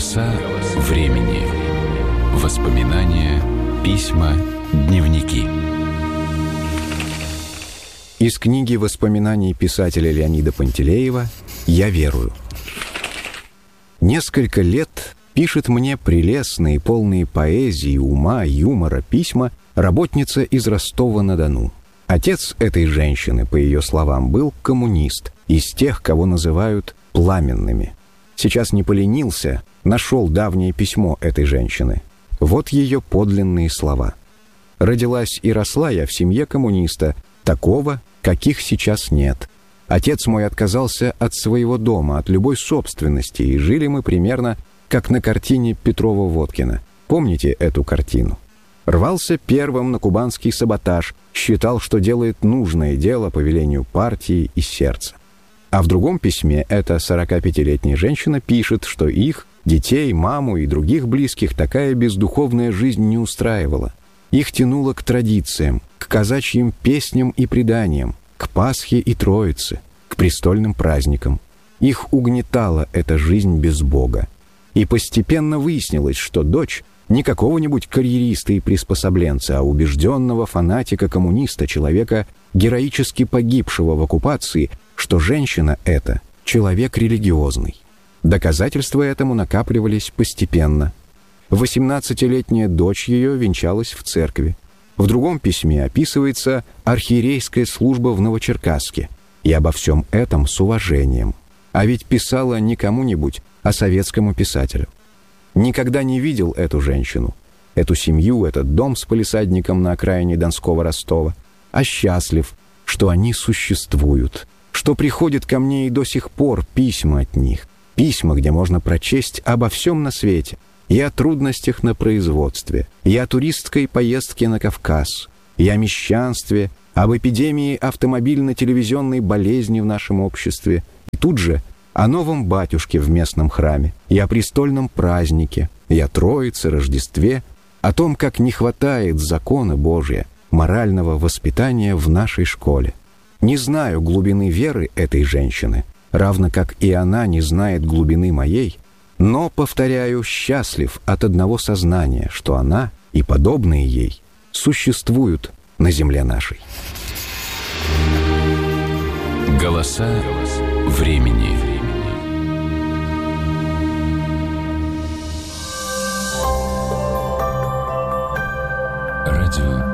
Голоса времени. Воспоминания, письма, дневники. Из книги воспоминаний писателя Леонида Пантелеева «Я верую». Несколько лет пишет мне прелестные, полные поэзии, ума, юмора письма работница из Ростова-на-Дону. Отец этой женщины, по ее словам, был коммунист, из тех, кого называют пламенными. Сейчас не поленился, нашел давнее письмо этой женщины. Вот ее подлинные слова. «Родилась и росла я в семье коммуниста, такого, каких сейчас нет. Отец мой отказался от своего дома, от любой собственности, и жили мы примерно как на картине Петрова-Водкина. Помните эту картину? Рвался первым на кубанский саботаж, считал, что делает нужное дело по велению партии и сердца. А в другом письме эта 45-летняя женщина пишет, что их, детей, маму и других близких такая бездуховная жизнь не устраивала. Их тянуло к традициям, к казачьим песням и преданиям, к Пасхе и Троице, к престольным праздникам. Их угнетала эта жизнь без Бога. И постепенно выяснилось, что дочь не какого-нибудь карьериста и приспособленца, а убежденного фанатика-коммуниста, человека, героически погибшего в оккупации, что женщина эта — человек религиозный. Доказательства этому накапливались постепенно. 18-летняя дочь ее венчалась в церкви. В другом письме описывается архиерейская служба в Новочеркасске. И обо всем этом с уважением. А ведь писала не кому-нибудь, а советскому писателю. Никогда не видел эту женщину, эту семью, этот дом с палисадником на окраине Донского Ростова, а счастлив, что они существуют, что приходят ко мне и до сих пор письма от них, письма, где можно прочесть обо всем на свете, и о трудностях на производстве, и о туристской поездке на Кавказ, и о мещанстве, об эпидемии автомобильно-телевизионной болезни в нашем обществе, и тут же о новом батюшке в местном храме, и о престольном празднике, и о Троице, Рождестве, о том, как не хватает закона Божия, морального воспитания в нашей школе. Не знаю глубины веры этой женщины, равно как и она не знает глубины моей, но, повторяю, счастлив от одного сознания, что она и подобные ей существуют на земле нашей. Голоса времени. Радио